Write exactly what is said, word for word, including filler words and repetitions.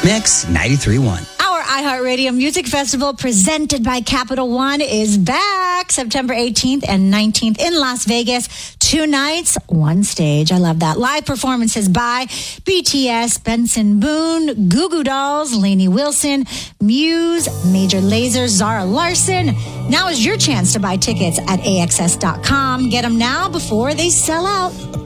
Mix ninety-three point one. Our iHeartRadio Music Festival presented by Capital One is back September eighteenth and nineteenth in Las Vegas. Two nights, one stage. I love that. Live performances by B T S, Benson Boone, Goo Goo Dolls, Lainey Wilson, Muse, Major Lazer, Zara Larson. Now is your chance to buy tickets at A X S dot com. Get them now before they sell out.